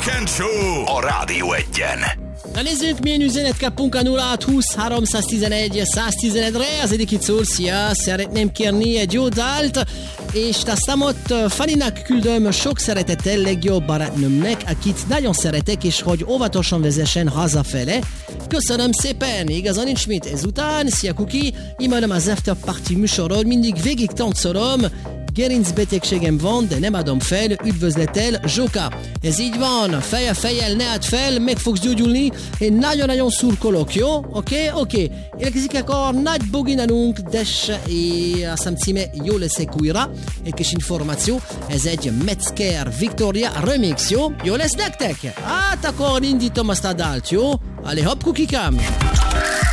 Weekend Show a Rádió Egyen. Na nézzük, milyen üzenet kapunk a 0620 311 111-re. Az egyik itt szól, szia, szeretném kérni egy jó dalt, és a számot Fanninak küldöm sok szeretettel legjobb barátnőmnek, akit nagyon szeretek, és hogy óvatosan vezessen hazafele. Köszönöm szépen, igazán nincs mit ezután. Szia Kuki, imádom az After Party műsorod, mindig végig táncolom. Gerincbetegségem van, de nem adom fel, üdvözlettel, Zsoka. Ez így van, fejjel, ne add fel, meg fogsz gyógyulni, én nagyon-nagyon szurkolok, jó? Oké. Érkezik akkor nagy boginanunk, és azt hiszem címe Jó leszek újra, egy kis információ, ez egy Metzger Victoria remix, jó? Jó lesz nektek? Hát akkor indítom azt a dalt, jó? Allez, hopp, kukikám!